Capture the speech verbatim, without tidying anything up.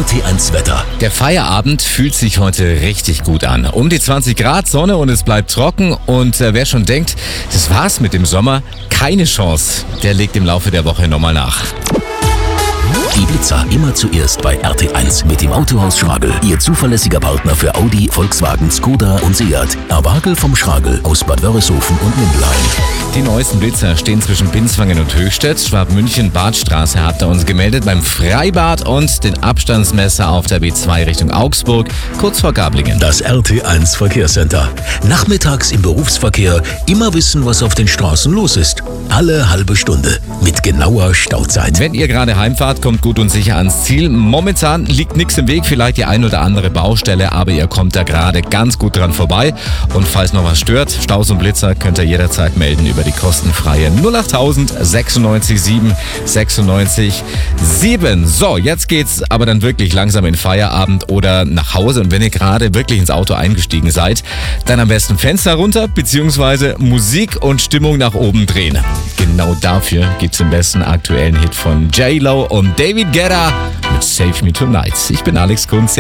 T eins Wetter. Der Feierabend fühlt sich heute richtig gut an. Um die zwanzig Grad, Sonne und es bleibt trocken. Und äh, wer schon denkt, das war's mit dem Sommer, keine Chance. Der legt im Laufe der Woche nochmal nach. Die Blitzer immer zuerst bei R T eins mit dem Autohaus Schragel. Ihr zuverlässiger Partner für Audi, Volkswagen, Skoda und Seat. Erwagel vom Schragel aus Bad Wörishofen und Mindelheim. Die neuesten Blitzer stehen zwischen Binswangen und Höchstädt. Schwabmünchen, Badstraße habt ihr uns gemeldet beim Freibad und den Abstandsmesser auf der B zwei Richtung Augsburg, kurz vor Gablingen. Das R T eins Verkehrscenter. Nachmittags im Berufsverkehr immer wissen, was auf den Straßen los ist. Alle halbe Stunde mit genauer Stauzeit. Wenn ihr gerade heimfahrt, kommt gut und sicher ans Ziel. Momentan liegt nichts im Weg, vielleicht die ein oder andere Baustelle, aber ihr kommt da gerade ganz gut dran vorbei. Und falls noch was stört, Staus und Blitzer, könnt ihr jederzeit melden über die kostenfreie null acht null null sechsundneunzig sieben sechsundneunzig sieben. So, jetzt geht's aber dann wirklich langsam in Feierabend oder nach Hause. Und wenn ihr gerade wirklich ins Auto eingestiegen seid, dann am besten Fenster runter bzw. Musik und Stimmung nach oben drehen. Genau dafür gibt's den besten aktuellen Hit von J-Lo und David Guetta mit Save Me Tonight. Ich bin Alex Kunz.